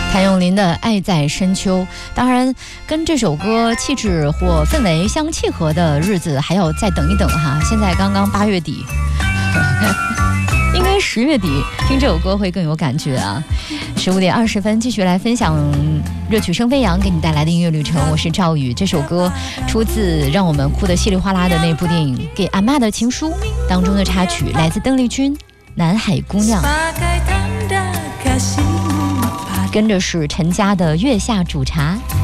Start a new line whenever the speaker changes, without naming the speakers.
谭咏麟的《爱在深秋》，当然跟这首歌气质或氛围相契合的日子还要再等一等哈。现在刚刚8月底，应该10月底听这首歌会更有感觉啊。15点20分，继续来分享热曲声飞扬给你带来的音乐旅程。我是赵宇，这首歌出自让我们哭得稀里哗啦的那部电影《给阿嬷的情书》当中的插曲，来自邓丽君《南海姑娘》。跟着是陈家的月下煮茶。